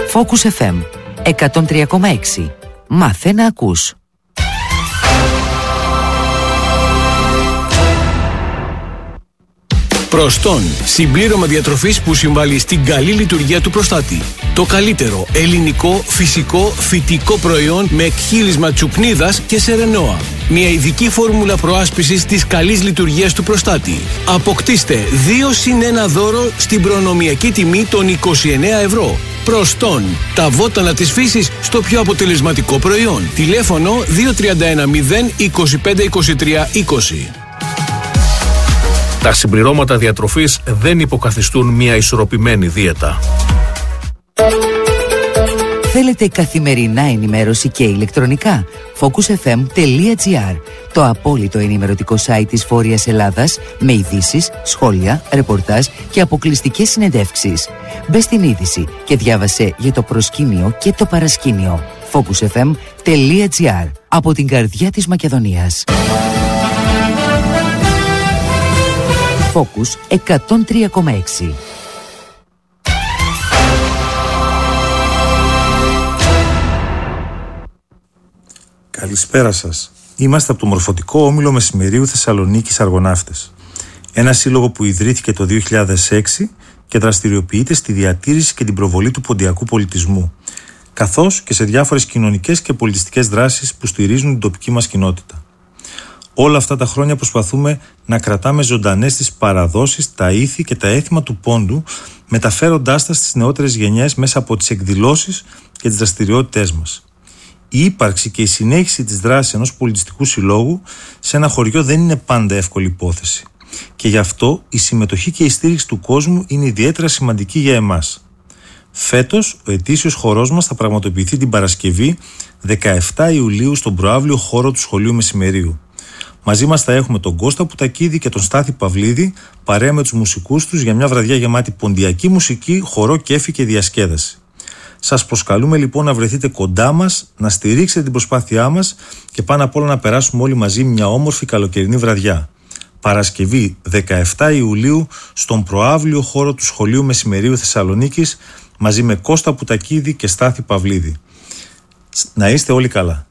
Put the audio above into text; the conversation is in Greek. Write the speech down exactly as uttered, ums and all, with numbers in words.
Focus εφ εμ εκατόν τρία κόμμα έξι. Μάθε να ακούς. Προστόν, συμπλήρωμα διατροφής που συμβάλλει στην καλή λειτουργία του προστάτη. Το καλύτερο ελληνικό, φυσικό, φυτικό προϊόν με εκχύλισμα τσουκνίδας και σερενόα. Μια ειδική φόρμουλα προάσπισης της καλής λειτουργίας του προστάτη. Αποκτήστε δύο συν ένα δώρο στην προνομιακή τιμή των είκοσι εννέα ευρώ. Προστόν, τα βότανα της φύσης στο πιο αποτελεσματικό προϊόν. Τηλέφωνο δύο τρία ένα μηδέν είκοσι πέντε είκοσι τρία είκοσι. Τα συμπληρώματα διατροφής δεν υποκαθιστούν μια ισορροπημένη δίαιτα. Θέλετε καθημερινά ενημέρωση και ηλεκτρονικά? Focus εφ εμ τελεία τζι άρ, το απόλυτο ενημερωτικό site της Βόρειας Ελλάδας, με ειδήσεις, σχόλια, ρεπορτάζ και αποκλειστικές συνεντεύξεις. Μπες στην είδηση και διάβασε για το προσκήνιο και το παρασκήνιο. Focus εφ εμ τελεία τζι άρ, από την καρδιά της Μακεδονίας. Focus εκατόν τρία κόμμα έξι. Καλησπέρα σας. Είμαστε από το μορφωτικό όμιλο Μεσημερίου Θεσσαλονίκης Αργοναύτες. Ένα σύλλογο που ιδρύθηκε το δύο χιλιάδες έξι και δραστηριοποιείται στη διατήρηση και την προβολή του ποντιακού πολιτισμού, καθώς και σε διάφορες κοινωνικές και πολιτιστικές δράσεις που στηρίζουν την τοπική μας κοινότητα. Όλα αυτά τα χρόνια προσπαθούμε να κρατάμε ζωντανές τις παραδόσεις, τα ήθη και τα έθιμα του πόντου, μεταφέροντάς τα στις νεότερες γενιές μέσα από τις εκδηλώσεις και τις δραστηριότητές μας. Η ύπαρξη και η συνέχιση της δράσης ενός πολιτιστικού συλλόγου σε ένα χωριό δεν είναι πάντα εύκολη υπόθεση. Και γι' αυτό η συμμετοχή και η στήριξη του κόσμου είναι ιδιαίτερα σημαντική για εμάς. Φέτος, ο ετήσιος χορός μας θα πραγματοποιηθεί την Παρασκευή δεκαεφτά Ιουλίου στον προαύλιο χώρο του Σχολείου Μεσημερίου. Μαζί μας θα έχουμε τον Κώστα Πουτακίδη και τον Στάθη Παυλίδη, παρέα με τους μουσικούς τους, για μια βραδιά γεμάτη ποντιακή μουσική, χορό, κέφι και διασκέδαση. Σας προσκαλούμε λοιπόν να βρεθείτε κοντά μας, να στηρίξετε την προσπάθειά μας και πάνω απ' όλα να περάσουμε όλοι μαζί μια όμορφη καλοκαιρινή βραδιά. Παρασκευή δεκαεφτά Ιουλίου στον προαύλιο χώρο του Σχολείου Μεσημερίου Θεσσαλονίκης, μαζί με Κώστα Πουτακίδη και Στάθη Παυλίδη. Να είστε όλοι καλά.